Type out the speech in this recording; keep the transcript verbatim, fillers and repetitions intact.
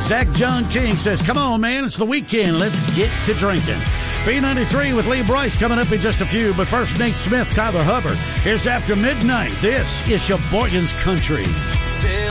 Zach John King says, come on, man, it's the weekend. Let's get to drinking. B ninety-three with Lee Bryce coming up in just a few. But first, Nate Smith, Tyler Hubbard. Here's After Midnight. This is Sheboygan's Country.